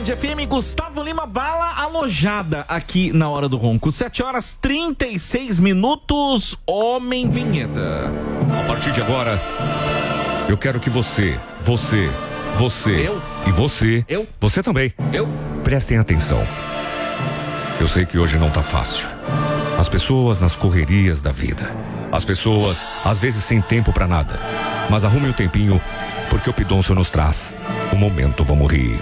Band FM, Gustavo Lima, bala alojada aqui na Hora do Ronco. 7h36, Homem Vinheta. A partir de agora, eu quero que você Eu? e você também, prestem atenção. Eu sei que hoje não tá fácil. As pessoas nas correrias da vida. As pessoas, às vezes, sem tempo pra nada. Mas arrume um tempinho, porque o Pidoncio nos traz o momento Vamos Rir.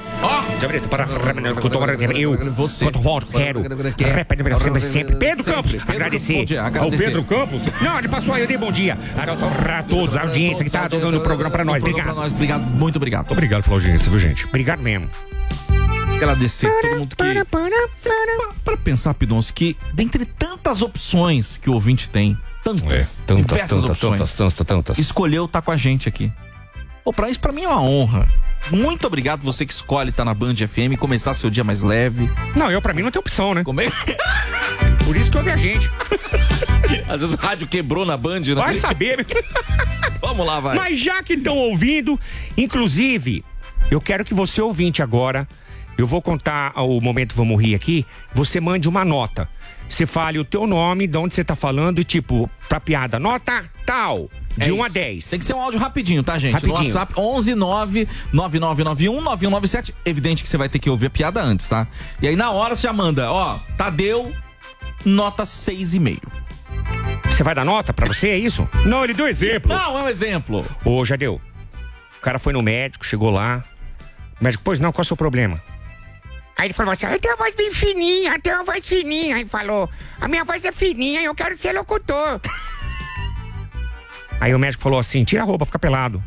Sempre Pedro Campos, agradecer ao Pedro Campos. Não, ele passou aí, eu dei bom dia a todos, a audiência que tá dando o programa pra nós. Obrigado, muito obrigado. Obrigado pela audiência, viu, gente? Obrigado mesmo. Agradecer a todo mundo que... Para pensar, Pidoncio, que dentre tantas opções que o ouvinte tem, diversas opções, escolheu estar com a gente aqui. Pô, pra mim é uma honra. Muito obrigado você que escolhe estar na Band FM, começar seu dia mais leve. Não, pra mim não tem opção, né? Como é? Por isso que ouve a gente. Às vezes o rádio quebrou na Band, né? Vai saber. Vamos lá, vai. Mas já que estão ouvindo, inclusive, eu quero que você ouvinte agora, eu vou contar o momento Vamos Rir aqui, você mande uma nota. Você fale o teu nome, de onde você tá falando e tipo, pra piada, nota tal, de 1 a 10. Tem que ser um áudio rapidinho, tá, gente? Rapidinho. No WhatsApp, 11999919197. Evidente que você vai ter que ouvir a piada antes, tá? E aí na hora você já manda, Tadeu, nota 6,5. Você vai dar nota pra você, é isso? Não, ele deu exemplo. Não, é um exemplo. Ô, Jadeu, o cara foi no médico, chegou lá. O médico, pois não, qual é o seu problema? Aí ele falou assim, eu tenho uma voz bem fininha, eu tenho uma voz fininha. Aí falou, a minha voz é fininha, eu quero ser locutor. Aí o médico falou assim, tira a roupa, fica pelado.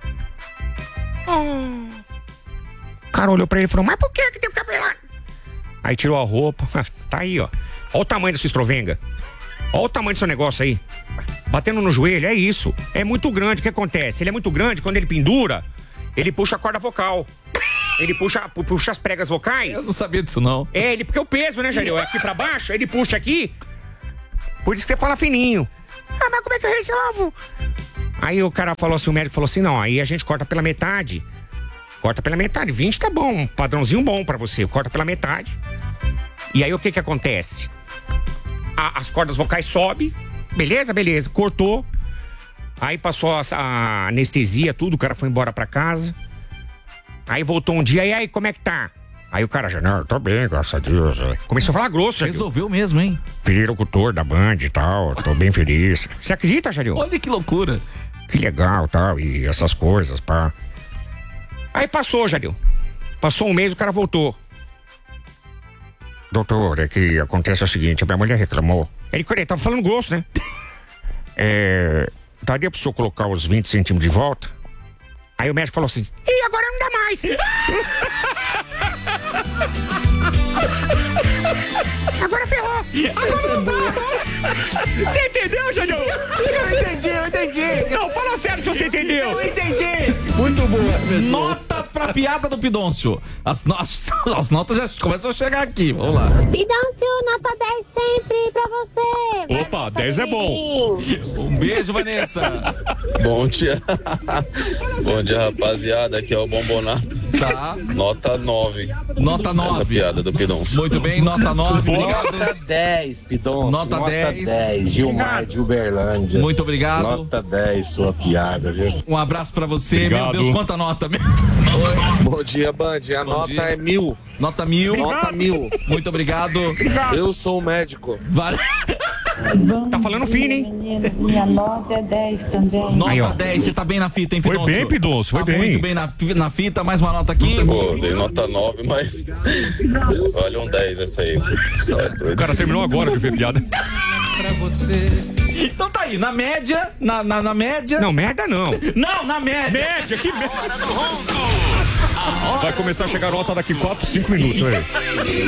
O cara olhou pra ele e falou, mas por que tem que ficar pelado? Aí tirou a roupa, tá aí, ó. Olha o tamanho da sua estrovenga. Olha o tamanho do seu negócio aí. Batendo no joelho, é isso. É muito grande, o que acontece? Ele é muito grande, quando ele pendura, ele puxa a corda vocal. Ele puxa as pregas vocais. Eu não sabia disso, não. Porque o peso, né, Jair? É aqui pra baixo, ele puxa aqui. Por isso que você fala fininho. Mas como é que eu resolvo? Aí o cara falou assim, o médico falou assim, não, aí a gente corta pela metade. Corta pela metade, 20 tá bom, um padrãozinho bom pra você. Corta pela metade. E aí o que acontece? As cordas vocais sobem. Beleza, cortou. Aí passou a anestesia, tudo, o cara foi embora pra casa. Aí voltou um dia, e aí, como é que tá? Aí o cara já, não, tô bem, graças a Deus. Começou a falar grosso, Jadil. Resolveu mesmo, hein? Virei locutor da Band e tal, tô bem feliz. Você acredita, Jadil? Olha que loucura. Que legal, tal, e essas coisas, pá. Aí passou, Jadil. Passou um mês, o cara voltou. Doutor, é que acontece o seguinte, a minha mulher reclamou. Ele tava falando grosso, né? Daria pro senhor colocar os 20 centímetros de volta? Aí o médico falou assim, ih, agora não dá mais. Agora ferrou. Agora não dá. Você entendeu, Jadil? Eu entendi. Não, fala sério se você entendeu. Eu entendi. Muito boa. Nota pra piada do Pidoncio. As notas já começam a chegar aqui. Vamos lá. Pidoncio, nota 10 sempre pra você. Opa, 10 é bom. Um beijo, Vanessa. Bom dia. Bom dia, rapaziada. Aqui é o Bombonato. Tá. Nota 9. Nota 9. Essa piada do Pidoncio. Muito bem, nota 9. Obrigado. Nota 10, Pidoncio. Nota 10. Gilmar de Uberlândia. Muito obrigado. Nota 10, sua piada, viu? Um abraço pra você. Obrigado. Meu Deus, quanta nota mesmo. Bom dia, Band. A nota dia. é 1000. Nota 1000. Nota 1000. Muito obrigado. Eu sou o médico. Vale. Tá falando fino, hein? Meninos, minha nota é 10 também. Nota Aí, ó. 10, você tá bem na fita, hein, Foi Pidoncio? bem, Pidoncio, foi Tá bem. muito bem na fita, mais uma nota aqui. Pô, dei nota 9, mas vale um 10 essa aí. Só é O doido. cara terminou agora de ver piada. Então tá aí, na média, na média... Não, merda não. Não, na média. Média, que merda. Vai começar a chegar a nota daqui 4, 5 minutos, velho.